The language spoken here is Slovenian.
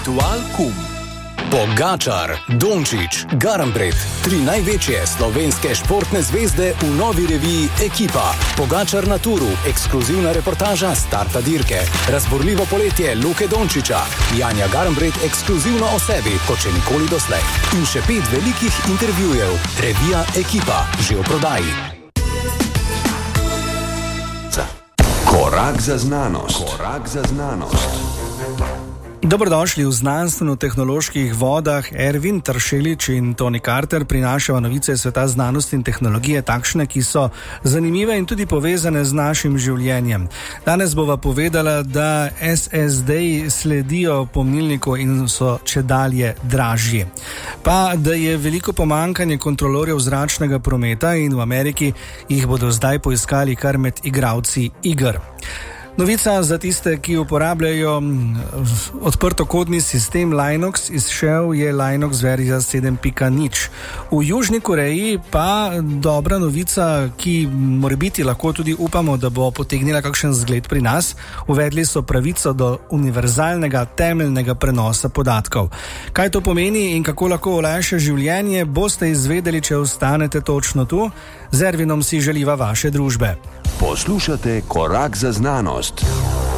Aktualkum. Pogačar, Dončić, Garnbret, 3 največje slovenske športne zvezde v novi reviji Ekipa. Pogačar na turu, ekskluzivna reportaža starta dirke. Razborljivo poletje Luke Dončića. Janja Garnbret ekskluzivno o sebi, kot še nikoli doslej. In še 5 velikih intervjujev. Revija Ekipa, že v prodaji. Korak za znanost. Korak za znanost. Dobrodošli v znanstveno-tehnoloških vodah. Ervin Tršelič in Toni Carter prinašajo novice sveta znanosti in tehnologije, takšne, ki so zanimive in tudi povezane z našim življenjem. Danes bova povedala, da SSD sledijo pomnilniku in so čedalje dražji. Pa, da je veliko pomanjkanje kontrolorjev zračnega prometa in v Ameriki jih bodo zdaj poiskali kar med igralci iger. Novica za tiste, ki uporabljajo odprtokodni sistem Linux, izšel je Linux verzija 7.0. V Južni Koreji pa dobra novica, ki morebiti lahko tudi upamo, da bo potegnila kakšen zgled pri nas. Uvedli so pravico do univerzalnega temeljnega prenosa podatkov. Kaj to pomeni in kako lahko olajša življenje, boste izvedeli, če ostanete točno tu. Z Ervinom si želiva vaše družbe. Poslušate Korak za znanost.